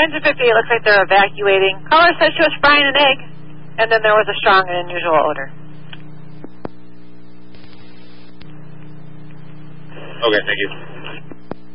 engine 50, it looks like they're evacuating. Caller said she was frying an egg, and then there was a strong and unusual odor. Okay, thank you.